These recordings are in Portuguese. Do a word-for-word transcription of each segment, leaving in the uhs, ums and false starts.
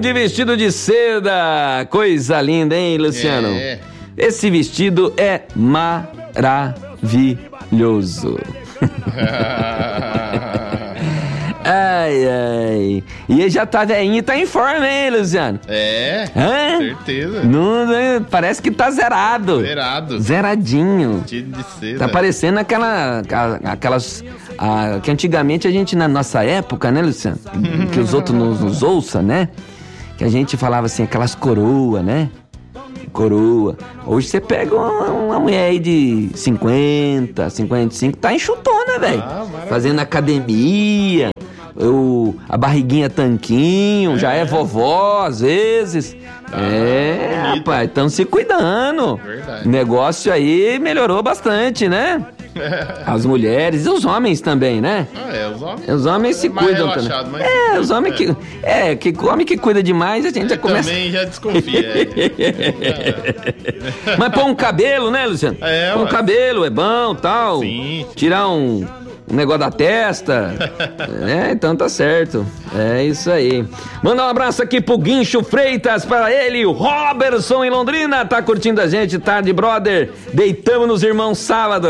de vestido de seda. Coisa linda, hein, Luciano? É. Esse vestido é maravilhoso. Ai, ai. E ele já tá velhinho e tá em forma, hein, Luciano? É, Hã? certeza. Não, não, parece que tá zerado. Zerado. Zeradinho. Vestido de seda. Tá parecendo aquela, aquelas... A, que antigamente a gente, na nossa época, né, Luciano? Que os outros nos, nos ouçam, né? Que a gente falava assim, aquelas coroas, né? Coroa. Hoje você pega uma, uma mulher aí de cinquenta, cinquenta e cinco, tá enxutona, velho. Ah, fazendo academia, o, a barriguinha tanquinho, é. já é vovó às vezes. Ah, é, bonito. Rapaz, estão se cuidando. Verdade. O negócio aí melhorou bastante, né? As mulheres e os homens também, né? Ah, é, os homens. Os homens se mais cuidam relaxado, também. mas É, se os homens que. É, que homem que cuida demais, a gente já começa. Também já desconfia. É. Mas pôr um cabelo, né, Luciano? É, pôr um ué. cabelo é bom, tal. Sim. Tirar um, um negócio da testa. É, então tá certo. É isso aí. Mandar um abraço aqui pro Guincho Freitas, para ele, o Robertson em Londrina, tá curtindo a gente, tarde, brother. Deitamos nos irmãos sábado.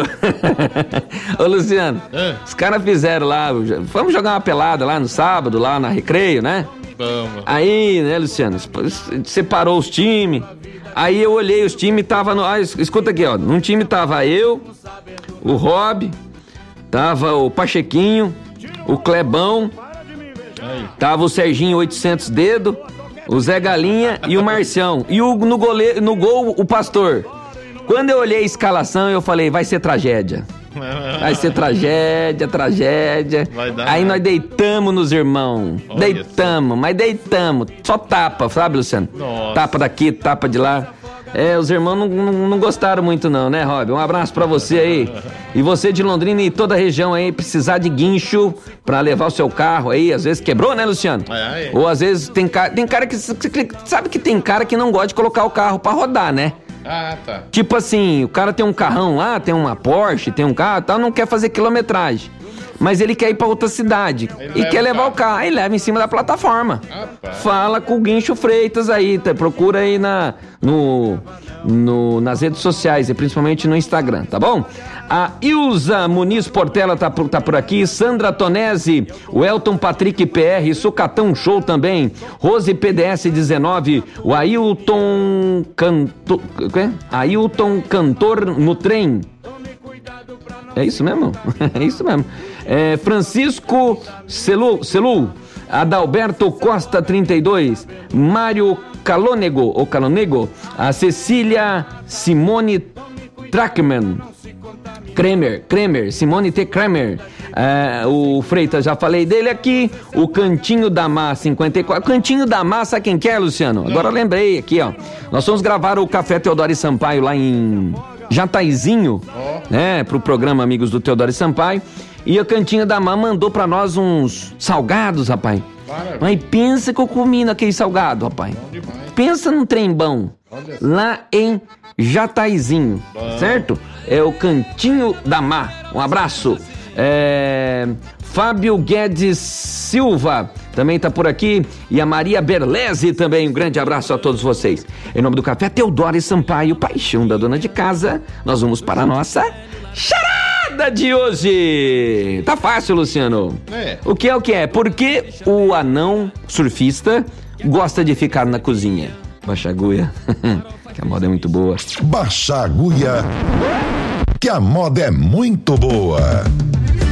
Ô, Luciano, É. os caras fizeram lá, vamos jogar uma pelada lá no sábado, lá na Recreio, né? Vamos. Aí, né, Luciano, separou os times. Aí eu olhei os times, tava no... Ah, escuta aqui, ó. Num time tava eu, o Rob, tava o Pachequinho, o Clebão, Aí. tava o Serginho oitocentos dedo, o Zé Galinha e o Marcião. E o, no, gole, no gol, o Pastor. Quando eu olhei a escalação, eu falei, vai ser tragédia. Vai ser tragédia, tragédia. Vai dar Aí nada. nós deitamos nos irmãos. Olha Deitamos, mas deitamos. Só tapa, sabe, Luciano? Nossa. Tapa daqui, tapa de lá. É, os irmãos não, não, não gostaram muito não, né, Rob? Um abraço pra você aí. E você de Londrina e toda a região aí, precisar de guincho pra levar o seu carro aí. Às vezes quebrou, né, Luciano? É, é. Ou às vezes tem cara, tem cara que... Sabe que tem cara que não gosta de colocar o carro pra rodar, né? Ah, tá. Tipo assim, o cara tem um carrão lá, tem uma Porsche, tem um carro e tal, não quer fazer quilometragem. Mas ele quer ir pra outra cidade Ele e leva quer o levar carro. o carro. Aí leva em cima da plataforma. Rapaz. Fala com o Guincho Freitas aí, tá? Procura aí na, no, no, nas redes sociais e principalmente no Instagram, tá bom? A Ilza Muniz Portela tá por, tá por aqui, Sandra Tonesi, o Elton Patrick P R, Sucatão Show também, Rose P D S dezenove, o Ailton Cantor, Ailton Cantor no trem. É isso mesmo? É isso mesmo. É, Francisco Celu, Celu, Adalberto Costa trinta e dois, Mário Calonego, ou Calonego, a Cecília Simone Trackman, Kremer, Kremer, Simone T. Kremer, é, o Freitas, já falei dele aqui, o Cantinho da Má cinquenta e quatro, Cantinho da Má, sabe quem que é, Luciano? Agora eu lembrei aqui, ó, nós vamos gravar o Café Teodoro e Sampaio lá em Jataizinho, né, pro programa Amigos do Teodoro e Sampaio, e a Cantinho da Má mandou pra nós uns salgados, rapaz. Maravilha. Mas pensa que eu comi naquele salgado, rapaz. demais. Pensa num trem bom. Olha. Lá em Jataizinho, Bom. certo? É o Cantinho da Má. Um abraço. É... Fábio Guedes Silva também tá por aqui. E a Maria Berlese também. Um grande abraço a todos vocês. Em nome do Café Teodoro e Sampaio, paixão da dona de casa, nós vamos para a nossa charada de hoje. Tá fácil, Luciano. É. O que é o que é? Porque o anão surfista gosta de ficar na cozinha. Baixa a agulha, que a moda é muito boa. Baixa a agulha, que a moda é muito boa.